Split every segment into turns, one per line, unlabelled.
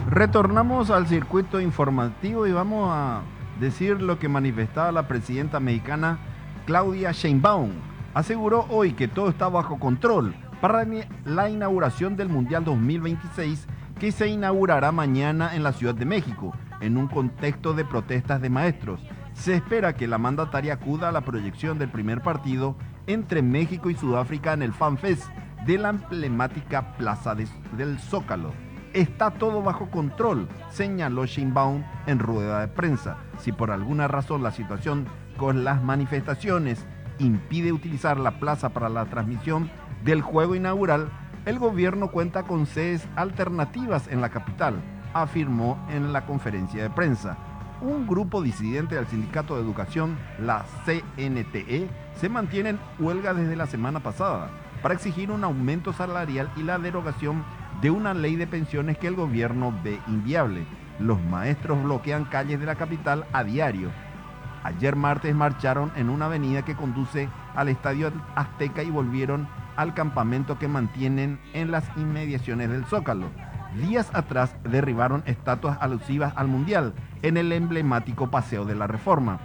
Retornamos al circuito informativo y vamos a decir lo que manifestaba la presidenta mexicana Claudia Sheinbaum. Aseguró hoy que todo está bajo control para la inauguración del Mundial 2026 que se inaugurará mañana en la Ciudad de México, en un contexto de protestas de maestros. Se espera que la mandataria acuda a la proyección del primer partido entre México y Sudáfrica en el FanFest de la emblemática Plaza del Zócalo. Está todo bajo control, señaló Sheinbaum en rueda de prensa. Si por alguna razón la situación con las manifestaciones impide utilizar la plaza para la transmisión del juego inaugural, el gobierno cuenta con sedes alternativas en la capital, afirmó en la conferencia de prensa. Un grupo disidente del Sindicato de Educación, la CNTE, se mantiene en huelga desde la semana pasada para exigir un aumento salarial y la derogación de una ley de pensiones que el gobierno ve inviable. Los maestros bloquean calles de la capital a diario. Ayer martes marcharon en una avenida que conduce al Estadio Azteca y volvieron al campamento que mantienen en las inmediaciones del Zócalo. Días atrás derribaron estatuas alusivas al Mundial en el emblemático Paseo de la Reforma.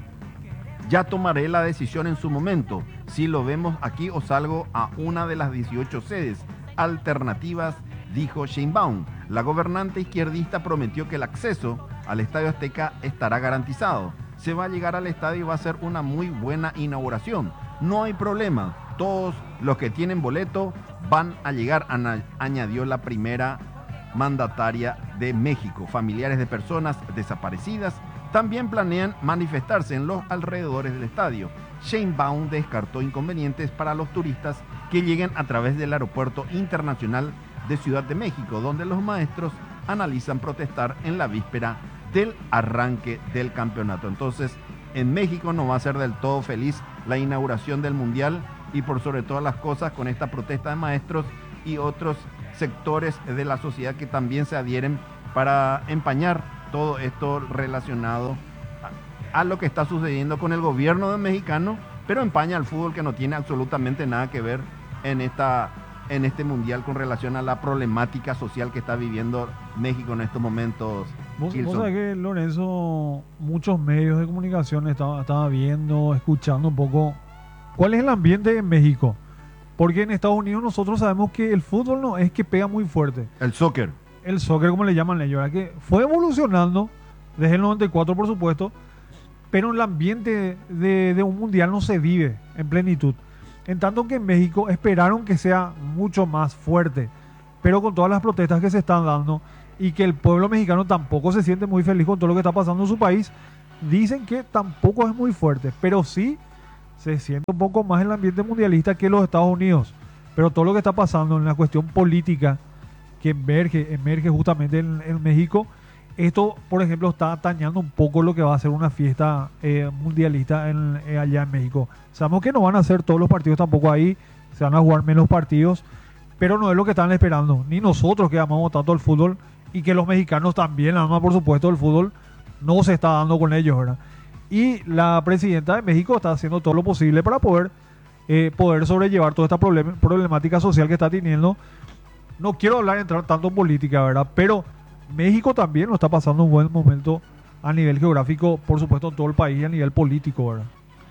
Ya tomaré la decisión en su momento, si lo vemos aquí o salgo a una de las 18 sedes alternativas, dijo Sheinbaum. La gobernante izquierdista prometió que el acceso al Estadio Azteca estará garantizado. Se va a llegar al estadio y va a ser una muy buena inauguración. No hay problema, todos los que tienen boleto van a llegar, añadió la primera mandataria de México. Familiares de personas desaparecidas también planean manifestarse en los alrededores del estadio. Sheinbaum descartó inconvenientes para los turistas que lleguen a través del Aeropuerto Internacional de Ciudad de México, donde los maestros analizan protestar en la víspera del arranque del campeonato. Entonces, en México no va a ser del todo feliz la inauguración del Mundial y por sobre todas las cosas con esta protesta de maestros y otros sectores de la sociedad que también se adhieren para empañar todo esto relacionado a lo que está sucediendo con el gobierno mexicano, pero empaña al fútbol que no tiene absolutamente nada que ver en este mundial con relación a la problemática social que está viviendo México en estos momentos.
Vos sabés que, Lorenzo, muchos medios de comunicación estaba viendo, escuchando un poco cuál es el ambiente en México. Porque en Estados Unidos nosotros sabemos que el fútbol no es que pega muy fuerte.
El soccer,
como le llaman ellos, ¿verdad? Que fue evolucionando desde el 94, por supuesto, pero el ambiente de un mundial no se vive en plenitud. En tanto que en México esperaron que sea mucho más fuerte, pero con todas las protestas que se están dando y que el pueblo mexicano tampoco se siente muy feliz con todo lo que está pasando en su país, dicen que tampoco es muy fuerte, pero sí se siente un poco más el ambiente mundialista que los Estados Unidos. Pero todo lo que está pasando en la cuestión política que emerge justamente en México, esto, por ejemplo, está dañando un poco lo que va a ser una fiesta mundialista allá en México. Sabemos que no van a ser todos los partidos tampoco ahí, se van a jugar menos partidos, pero no es lo que están esperando. Ni nosotros que amamos tanto el fútbol y que los mexicanos también aman, por supuesto, el fútbol, no se está dando con ellos, ¿verdad? Y la presidenta de México está haciendo todo lo posible para poder sobrellevar toda esta problemática social que está teniendo. No quiero entrar tanto en política, ¿verdad? Pero México también lo está pasando un buen momento a nivel geográfico, por supuesto en todo el país y a nivel político, ¿verdad?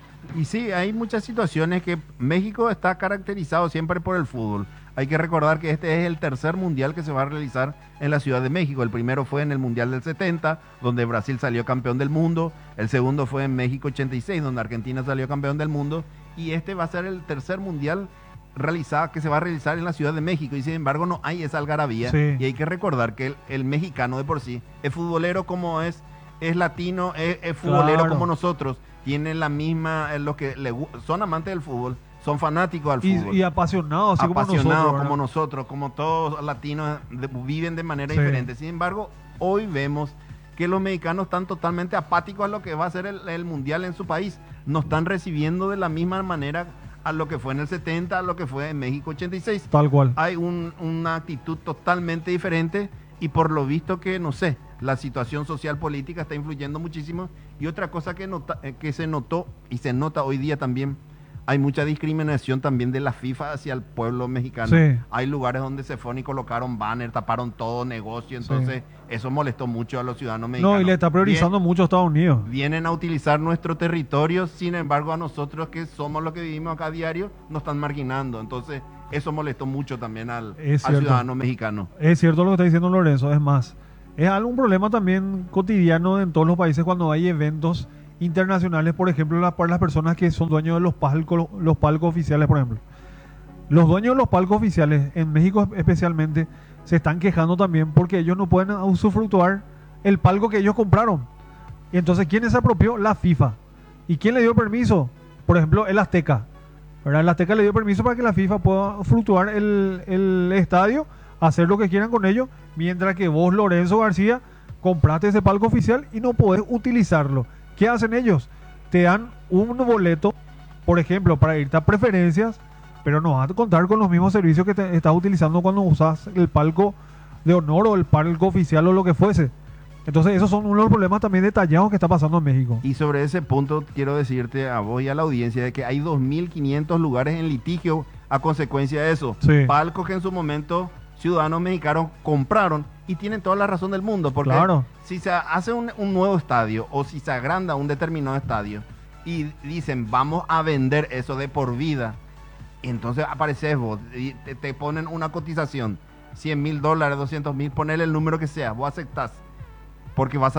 Y sí, hay muchas situaciones que México está caracterizado siempre por el fútbol. Hay que recordar que este es el tercer mundial que se va a realizar en la Ciudad de México. El primero fue en el Mundial del 70, donde Brasil salió campeón del mundo. El segundo fue en México 86, donde Argentina salió campeón del mundo. Y este va a ser el tercer mundial que se va a realizar en la Ciudad de México, y sin embargo no hay esa algarabía.
Sí.
Y hay que recordar que el mexicano de por sí es futbolero como es latino, es futbolero, claro, como nosotros, tiene la misma, son amantes del fútbol, son fanáticos al fútbol.
Y apasionados, así
como nosotros, como todos latinos viven de manera diferente. Sin embargo, hoy vemos que los mexicanos están totalmente apáticos a lo que va a ser el mundial en su país. No están recibiendo de la misma manera a lo que fue en el 70, a lo que fue en México 86.
Tal cual.
Hay una actitud totalmente diferente y por lo visto que, no sé, la situación social política está influyendo muchísimo. Y otra cosa que se notó y se nota hoy día también hay mucha discriminación también de la FIFA hacia el pueblo mexicano.
Sí.
Hay lugares donde se fueron y colocaron banner, taparon todo negocio, entonces eso molestó mucho a los ciudadanos mexicanos.
No, y le está priorizando mucho a Estados Unidos.
Vienen a utilizar nuestro territorio, sin embargo a nosotros que somos los que vivimos acá a diario, nos están marginando. Entonces eso molestó mucho también al ciudadano mexicano.
Es cierto lo que está diciendo Lorenzo, es más, es algún problema también cotidiano en todos los países cuando hay eventos internacionales, por ejemplo, para las personas que son dueños de los palcos oficiales, por ejemplo. Los dueños de los palcos oficiales, en México especialmente, se están quejando también porque ellos no pueden usufructuar el palco que ellos compraron. Y entonces, ¿quién se apropió? La FIFA. ¿Y quién le dio permiso? Por ejemplo, el Azteca. ¿Verdad? El Azteca le dio permiso para que la FIFA pueda fluctuar el estadio, hacer lo que quieran con ellos, mientras que vos, Lorenzo García, compraste ese palco oficial y no podés utilizarlo. ¿Qué hacen ellos? Te dan un boleto, por ejemplo, para irte a preferencias, pero no vas a contar con los mismos servicios que te estás utilizando cuando usas el palco de honor o el palco oficial o lo que fuese. Entonces esos son uno de los problemas también detallados que está pasando en México.
Y sobre ese punto quiero decirte a vos y a la audiencia de que hay 2.500 lugares en litigio a consecuencia de eso.
Sí.
Palcos que en su momento ciudadanos mexicanos compraron y tienen toda la razón del mundo. Porque
claro,
si se hace un nuevo estadio o si se agranda un determinado estadio y dicen vamos a vender eso de por vida, entonces apareces vos y te ponen una cotización, $100,000, $200,000, ponele el número que sea, vos aceptás. Porque vas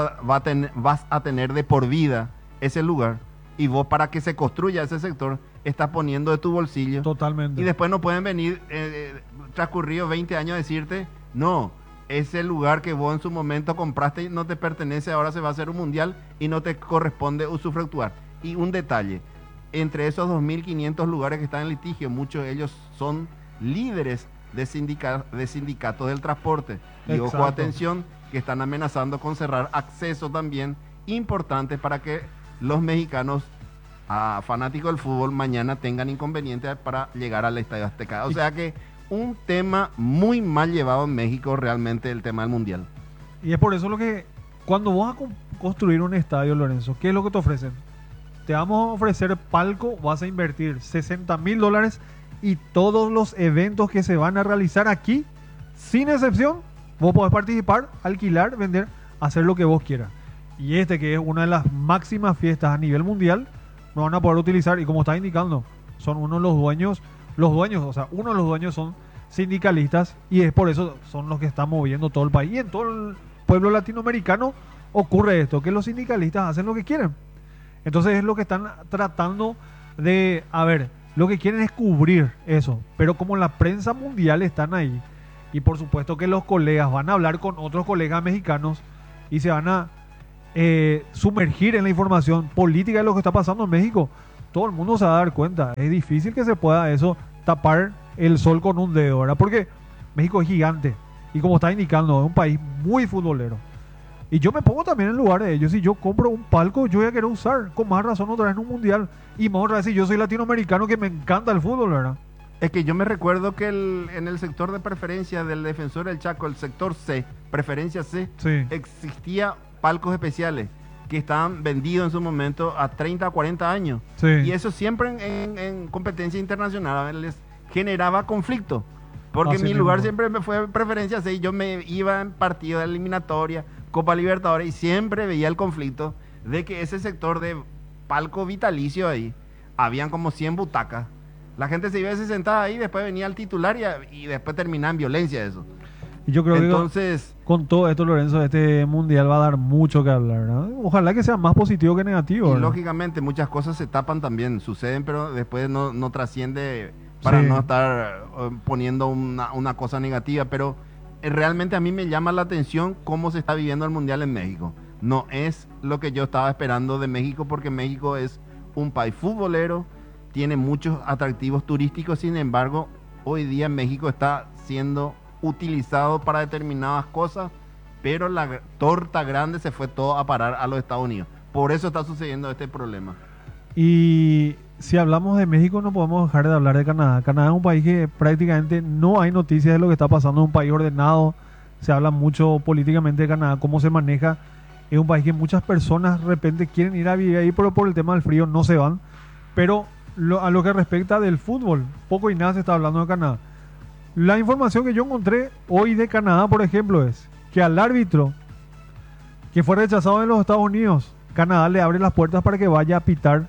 a tener de por vida ese lugar y vos para que se construya ese sector estás poniendo de tu bolsillo.
Totalmente.
Y después no pueden venir transcurridos 20 años a decirte, no, ese lugar que vos en su momento compraste no te pertenece, ahora se va a hacer un mundial y no te corresponde usufructuar. Y un detalle, entre esos 2.500 lugares que están en litigio, muchos de ellos son líderes de sindicatos del transporte. Y
Exacto.
ojo, atención, que están amenazando con cerrar acceso también importante para que los mexicanos fanáticos del fútbol mañana tengan inconvenientes para llegar al Estadio Azteca. O sea que un tema muy mal llevado en México realmente el tema del mundial.
Y es por eso lo que cuando vas a construir un estadio, Lorenzo, ¿qué es lo que te ofrecen? Te vamos a ofrecer palco, vas a invertir $60,000 y todos los eventos que se van a realizar aquí, sin excepción, vos podés participar, alquilar, vender, hacer lo que vos quieras. Y que es una de las máximas fiestas a nivel mundial, no van a poder utilizar, y como está indicando, son uno de los dueños, o sea, uno de los dueños son sindicalistas, y es por eso son los que están moviendo todo el país. Y en todo el pueblo latinoamericano ocurre esto, que los sindicalistas hacen lo que quieren. Entonces es lo que están tratando de, lo que quieren es cubrir eso, pero como la prensa mundial están ahí, y por supuesto que los colegas van a hablar con otros colegas mexicanos y se van a sumergir en la información política de lo que está pasando en México, todo el mundo se va a dar cuenta. Es difícil que se pueda eso tapar el sol con un dedo, ¿verdad? Porque México es gigante y como está indicando, es un país muy futbolero. Y yo me pongo también en lugar de ellos. Si yo compro un palco, yo voy a querer usar con más razón otra vez en un mundial. Y más otra vez si yo soy latinoamericano que me encanta el fútbol, ¿verdad?
Es que yo me recuerdo que en el sector de preferencia del Defensor del Chaco, el sector C, preferencia C,
sí,
existía palcos especiales que estaban vendidos en su momento a 30 a 40 años.
Sí.
Y eso siempre en competencia internacional les generaba conflicto. Porque mi lugar siempre me fue preferencia C y yo me iba en partido de eliminatoria, Copa Libertadores, y siempre veía el conflicto de que ese sector de palco vitalicio ahí, habían como 100 butacas. La gente se iba sentada ahí, después venía el titular y después terminaba en violencia eso.
Y yo creo
Entonces,
que con todo esto, Lorenzo, este mundial va a dar mucho que hablar, ¿verdad? Ojalá que sea más positivo que negativo,
y
¿verdad?
lógicamente muchas cosas se tapan también, suceden, pero después no trasciende para no estar poniendo una cosa negativa. Pero realmente a mí me llama la atención cómo se está viviendo el mundial en México. No es lo que yo estaba esperando de México, porque México es un país futbolero, tiene muchos atractivos turísticos. Sin embargo, hoy día México está siendo utilizado para determinadas cosas, pero la torta grande se fue todo a parar a los Estados Unidos. Por eso está sucediendo este problema.
Y si hablamos de México, no podemos dejar de hablar de Canadá. Canadá es un país que prácticamente no hay noticias de lo que está pasando. Es un país ordenado, se habla mucho políticamente de Canadá, cómo se maneja. Es un país que muchas personas de repente quieren ir a vivir ahí, pero por el tema del frío no se van. Pero a lo que respecta del fútbol, poco y nada se está hablando de Canadá. La información que yo encontré hoy de Canadá, por ejemplo, es que al árbitro que fue rechazado en los Estados Unidos, Canadá le abre las puertas para que vaya a pitar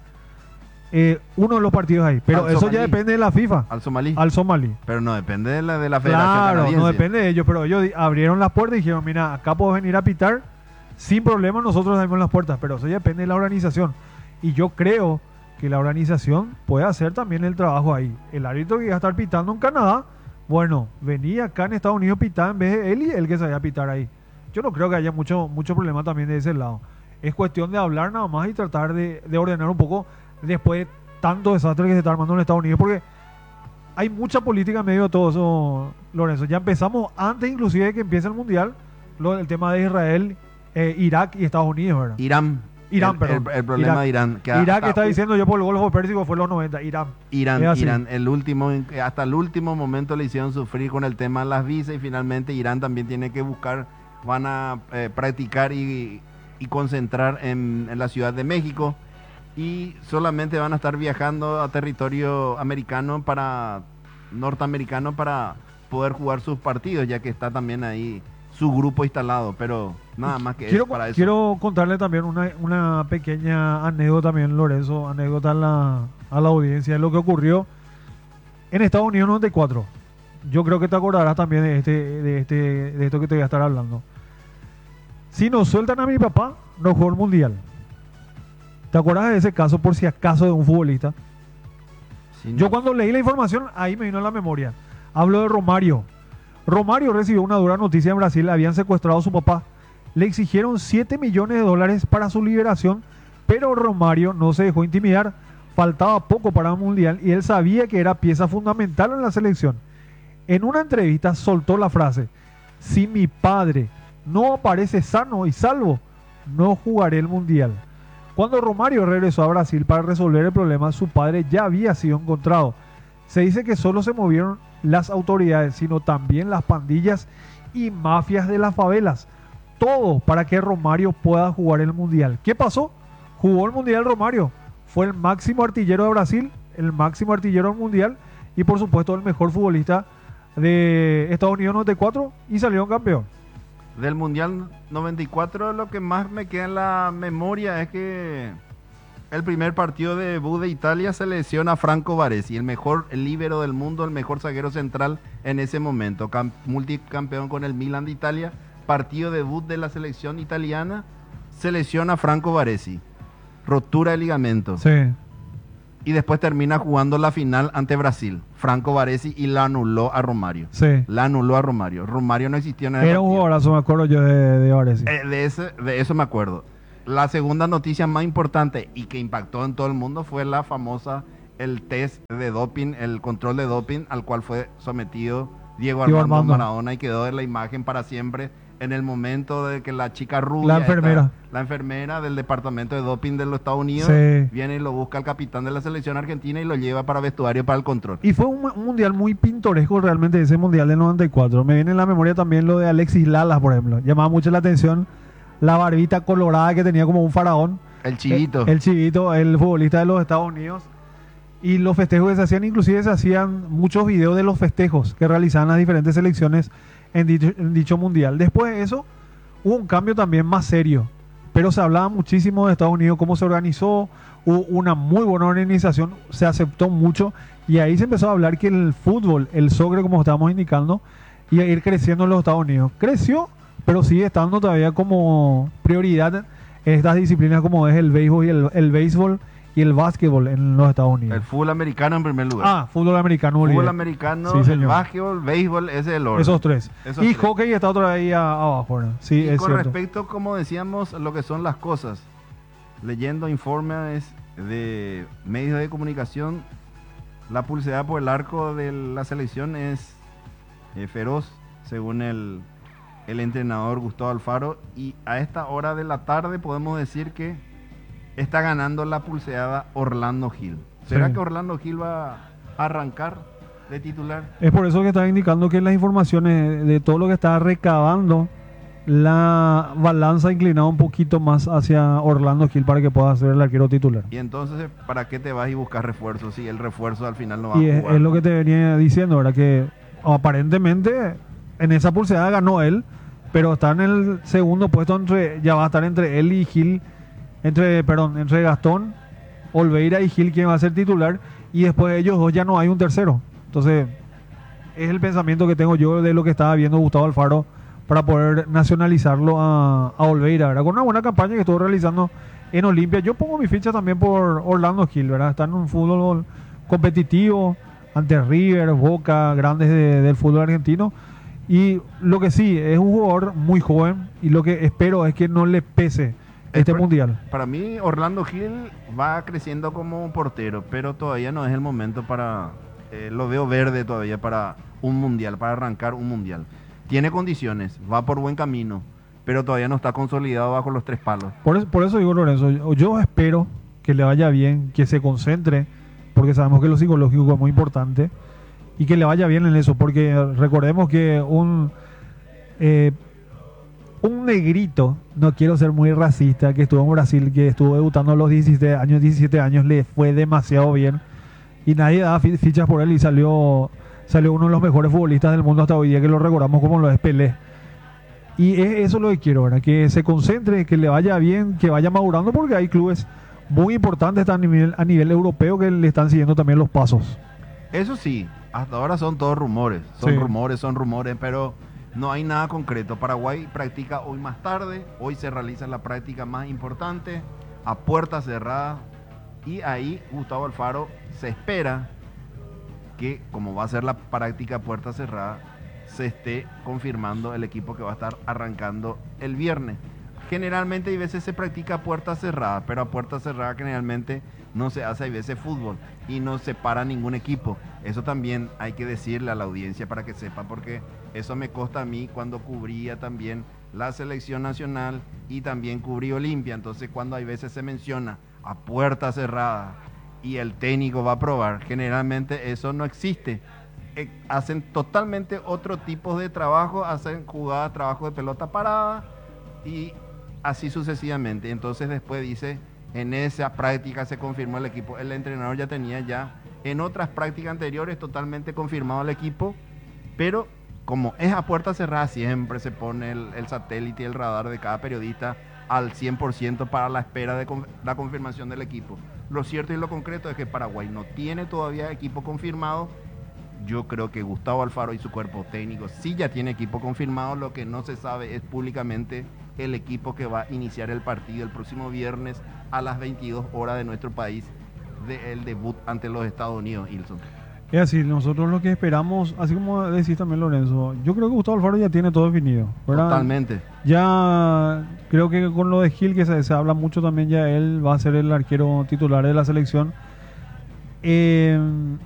uno de los partidos ahí. Pero eso ya depende de la FIFA.
Al somalí.
Al somalí.
Pero no depende de la Federación
Canadiense. No depende de ellos, pero ellos abrieron las puertas y dijeron, mira, acá puedes venir a pitar sin problema, nosotros abrimos las puertas, pero eso ya depende de la organización. Y yo creo que la organización puede hacer también el trabajo ahí. El árbitro que iba a estar pitando en Canadá, bueno, venía acá en Estados Unidos a pitar en vez de él y él que sabía pitar ahí. Yo no creo que haya mucho problema también de ese lado. Es cuestión de hablar nada más y tratar de ordenar un poco después de tanto desastre que se está armando en Estados Unidos, porque hay mucha política en medio de todo eso, Lorenzo. Ya empezamos antes inclusive de que empiece el Mundial, el tema de Israel, Irak y Estados Unidos, ¿verdad?
Irán,
perdón.
El problema de Irán. Que
Irak está diciendo yo por el Golfo Pérsico fue en los 90, Irán,
hasta el último momento le hicieron sufrir con el tema de las visas y finalmente Irán también tiene que buscar, van a practicar y concentrar en la Ciudad de México y solamente van a estar viajando a territorio norteamericano para poder jugar sus partidos, ya que está también ahí su grupo instalado, pero nada más que para eso.
Quiero contarle también una pequeña anécdota también, Lorenzo, anécdota a la audiencia de lo que ocurrió en Estados Unidos 94. Yo creo que te acordarás también de esto que te voy a estar hablando. Si nos sueltan a mi papá, no jugó el Mundial. ¿Te acuerdas de ese caso, por si acaso, de un futbolista? Sí, no. Yo cuando leí la información, ahí me vino a la memoria. Hablo de Romario. Romario recibió una dura noticia en Brasil. Habían secuestrado a su papá. Le exigieron $7 millones para su liberación, pero Romario no se dejó intimidar. Faltaba poco para el Mundial y él sabía que era pieza fundamental en la selección. En una entrevista soltó la frase: si mi padre no aparece sano y salvo, no jugaré el Mundial. Cuando Romario regresó a Brasil para resolver el problema, su padre ya había sido encontrado. Se dice que solo se movieron las autoridades, sino también las pandillas y mafias de las favelas. Todo para que Romario pueda jugar el Mundial. ¿Qué pasó? Jugó el Mundial Romario. Fue el máximo artillero de Brasil, el máximo artillero del Mundial y por supuesto el mejor futbolista de Estados Unidos 94 y salió campeón.
Del Mundial 94 lo que más me queda en la memoria es que el primer partido de debut de Italia se lesiona a Franco Baresi, el líbero del mundo, el mejor zaguero central en ese momento, multicampeón con el Milan de Italia. Partido debut de la selección italiana, se lesiona a Franco Baresi, rotura de ligamento.
Sí.
Y después termina jugando la final ante Brasil, Franco Baresi, y la anuló a Romario.
Sí.
La anuló a Romario. Romario no existió en ese
partido. Era un jugadorazo, me acuerdo yo de Baresi.
De eso me acuerdo. La segunda noticia más importante y que impactó en todo el mundo fue la famosa, el test de doping, el control de doping al cual fue sometido Diego Armando Maradona y quedó en la imagen para siempre en el momento de que la chica rubia, la enfermera del departamento de doping de los Estados Unidos, sí, viene y lo busca al capitán de la selección argentina y lo lleva para vestuario para el control.
Y fue un mundial muy pintoresco realmente ese mundial del 94. Me viene en la memoria también lo de Alexis Lalas, por ejemplo. Llamaba mucho la atención la barbita colorada que tenía como un faraón.
El chivito.
El chivito, el futbolista de los Estados Unidos. Y los festejos que se hacían, inclusive se hacían muchos videos de los festejos que realizaban las diferentes selecciones en dicho mundial. Después de eso, hubo un cambio también más serio. Pero se hablaba muchísimo de Estados Unidos, cómo se organizó, hubo una muy buena organización, se aceptó mucho. Y ahí se empezó a hablar que el fútbol, el soccer, como estábamos indicando, iba a ir creciendo en los Estados Unidos. Creció, pero sigue estando todavía como prioridad en estas disciplinas como es el béisbol y el básquetbol en los Estados Unidos.
El fútbol americano en primer lugar.
Fútbol americano.
Fútbol americano, sí, el básquetbol, béisbol, ese es el orden.
Esos tres. Y hockey está otra vez ahí abajo, ¿no? Sí,
y
es
con
cierto.
Respecto, como decíamos, lo que son las cosas, leyendo informes de medios de comunicación, la pulseada por el arco de la selección es feroz, según el entrenador Gustavo Alfaro, y a esta hora de la tarde podemos decir que está ganando la pulseada Orlando Gil. ¿Será que Orlando Gil va a arrancar de titular?
Es por eso que estaba indicando que las informaciones de todo lo que está recabando la balanza inclinada un poquito más hacia Orlando Gil para que pueda ser el arquero titular.
Y entonces, ¿para qué te vas y buscas refuerzos si el refuerzo al final no va
Y
a jugar?
es lo que te venía diciendo, ¿verdad? Que aparentemente en esa pulseada ganó él, pero está en el segundo puesto, ya va a estar entre él y Gil, entre Gastón, Olveira y Gil, quien va a ser titular, y después de ellos dos ya no hay un tercero. Entonces, es el pensamiento que tengo yo de lo que estaba viendo Gustavo Alfaro para poder nacionalizarlo a Olveira, ¿verdad? Con una buena campaña que estuvo realizando en Olimpia. Yo pongo mi ficha también por Orlando Gil, ¿verdad? Está en un fútbol competitivo ante River, Boca, grandes del fútbol argentino. Y lo que sí, es un jugador muy joven y lo que espero es que no le pese este mundial.
Para mí, Orlando Gil va creciendo como portero, pero todavía no es el momento para... lo veo verde todavía para un mundial, para arrancar un mundial. Tiene condiciones, va por buen camino, pero todavía no está consolidado bajo los 3 palos.
Por eso digo, Lorenzo, yo espero que le vaya bien, que se concentre, porque sabemos que lo psicológico es muy importante, y que le vaya bien en eso, porque recordemos que un negrito, no quiero ser muy racista, que estuvo en Brasil, que estuvo debutando a los 17 años, le fue demasiado bien, y nadie daba fichas por él, y salió uno de los mejores futbolistas del mundo hasta hoy día, que lo recordamos como lo es Pelé. Y eso es lo que quiero, ¿verdad? Que se concentre, que le vaya bien, que vaya madurando, porque hay clubes muy importantes a nivel europeo que le están siguiendo también los pasos.
Eso sí, hasta ahora son todos rumores, son rumores, pero no hay nada concreto. Paraguay practica hoy más tarde, hoy se realiza la práctica más importante, a puerta cerrada, y ahí Gustavo Alfaro se espera que, como va a ser la práctica a puerta cerrada, se esté confirmando el equipo que va a estar arrancando el viernes. Generalmente hay veces se practica a puerta cerrada, pero a puerta cerrada generalmente no se hace, hay veces fútbol y no se para ningún equipo. Eso también hay que decirle a la audiencia para que sepa, porque eso me consta a mí cuando cubría también la selección nacional y también cubrí Olimpia. Entonces, cuando hay veces se menciona a puerta cerrada y el técnico va a probar, generalmente eso no existe. Hacen totalmente otro tipo de trabajo, hacen jugadas, trabajo de pelota parada y así sucesivamente. Entonces después dice, en esa práctica se confirmó el equipo. El entrenador ya tenía en otras prácticas anteriores totalmente confirmado el equipo, pero como es a puerta cerrada, siempre se pone el satélite y el radar de cada periodista al 100% para la espera de la confirmación del equipo. Lo cierto y lo concreto es que Paraguay no tiene todavía equipo confirmado. Yo creo que Gustavo Alfaro y su cuerpo técnico sí ya tiene equipo confirmado. Lo que no se sabe es públicamente el equipo que va a iniciar el partido el próximo viernes a las 22 horas de nuestro país, del debut ante los Estados Unidos, Ilson.
Es así, nosotros lo que esperamos, así como decís también, Lorenzo, yo creo que Gustavo Alfaro ya tiene todo definido, ¿verdad?
Totalmente.
Ya creo que con lo de Gil, que se habla mucho también, ya él va a ser el arquero titular de la selección.